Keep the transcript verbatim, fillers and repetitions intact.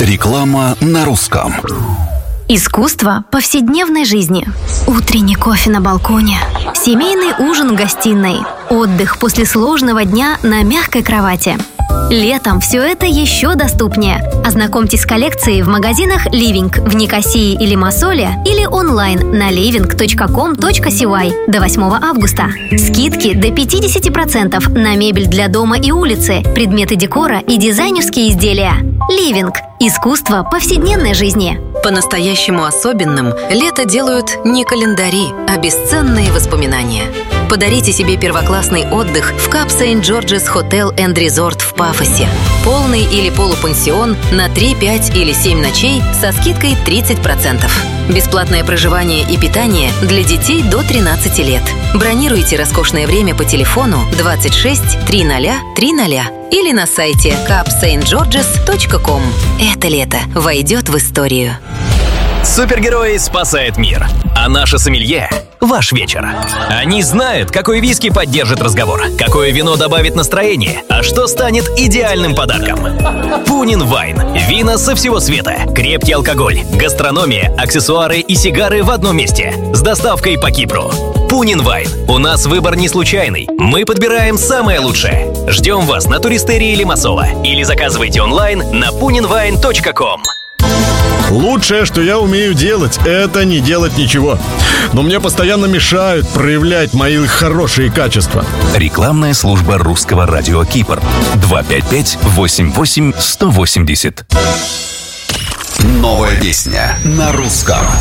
Реклама на русском. Искусство повседневной жизни. Утренний кофе на балконе. Семейный ужин в гостиной. Отдых после сложного дня на мягкой кровати. Летом все это еще доступнее. Ознакомьтесь с коллекцией в магазинах Living в Никосии или Масоле или онлайн на living точка ком точка си уай до восьмого августа. Скидки до пятьдесят процентов на мебель для дома и улицы, предметы декора и дизайнерские изделия. Living. Искусство повседневной жизни. По-настоящему особенным лето делают не календари, а бесценные воспоминания. Подарите себе первоклассный отдых в Кап Сент-Джорджес Hotel энд Resort в Пафосе. Полный или полупансион на три, пять или семь ночей со скидкой тридцать процентов. Бесплатное проживание и питание для детей до тринадцати лет. Бронируйте роскошное время по телефону двадцать шесть триста триста или на сайте кап сент джорджес точка ком. Это лето войдет в историю. Супергерои спасают мир, а наша сомелье – ваш вечер. Они знают, какой виски поддержит разговор, какое вино добавит настроение, а что станет идеальным подарком. Пунин Вайн. Вина со всего света, крепкий алкоголь, гастрономия, аксессуары и сигары в одном месте. С доставкой по Кипру. Пунин Вайн. У нас выбор не случайный. Мы подбираем самое лучшее. Ждем вас на Туристерии Лимассола или заказывайте онлайн на пунин вайн точка ком. Лучшее, что я умею делать, это не делать ничего. Но мне постоянно мешают проявлять мои хорошие качества. Рекламная служба русского радио Кипр. два пять пять восемь восемь сто восемьдесят. Новая песня на русском.